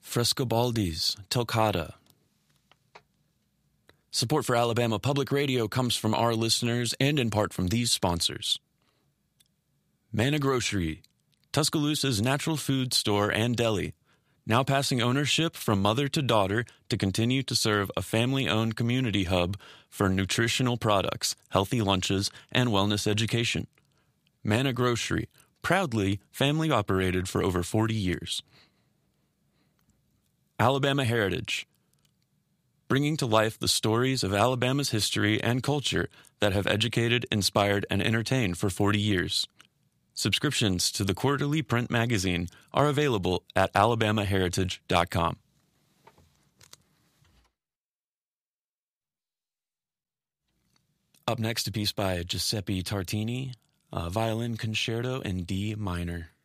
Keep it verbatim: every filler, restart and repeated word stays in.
Frescobaldi's Toccata. Support for Alabama Public Radio comes from our listeners and in part from these sponsors. Manna Grocery, Tuscaloosa's natural food store and deli, now passing ownership from mother to daughter to continue to serve a family-owned community hub for nutritional products, healthy lunches, and wellness education. Manna Grocery, proudly family-operated for over forty years. Alabama Heritage, bringing to life the stories of Alabama's history and culture that have educated, inspired, and entertained for forty years. Subscriptions to the quarterly print magazine are available at alabama heritage dot com. Up next, a piece by Giuseppe Tartini, a violin concerto in D minor.